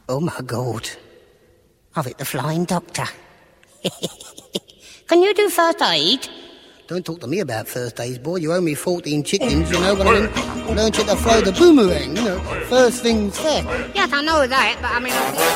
Oh, my God. I've hit the flying doctor. Can you do first aid? Don't talk to me about first aid, boy. You owe me 14 chickens, you know what I mean? Learn you to throw the boomerang, you know. First things first. Yes, I know that, but I mean...